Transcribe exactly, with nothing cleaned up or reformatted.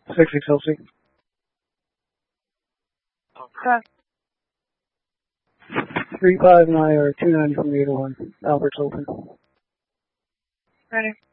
six six Chelsea. Okay. three five nine or two nine from the eight oh one. Albert's open. Ready.